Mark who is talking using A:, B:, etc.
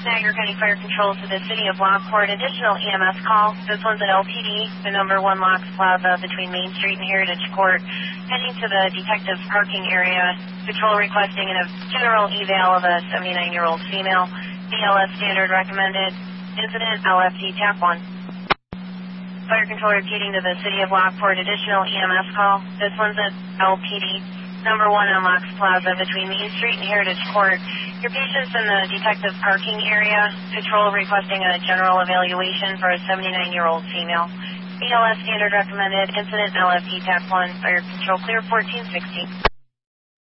A: Niagara County Fire Control to the City of Lockport. Additional EMS call. This one's at LPD, the number 1 Locks Plaza between Main Street and Heritage Court. Heading to the detective's parking area. Patrol requesting a general eval of a 79-year-old female. BLS standard recommended. Incident LFT tap 1. Fire Control repeating to the City of Lockport. Additional EMS call. This one's at LPD, number 1 on Locks Plaza between Main Street and Heritage Court. Your patient's in the detective parking area. Patrol requesting a general evaluation for a 79-year-old female. BLS standard recommended. Incident LFT tap 1. Fire Control clear 1416.